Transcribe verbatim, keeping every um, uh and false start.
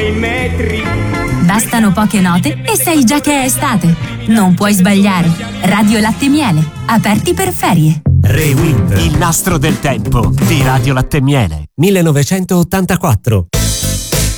nei metri. Bastano poche note e sai già che è estate. Non puoi sbagliare. Radio Latte Miele, aperti per ferie. Rewind, il nastro del tempo di Radio Latte Miele, millenovecentottantaquattro.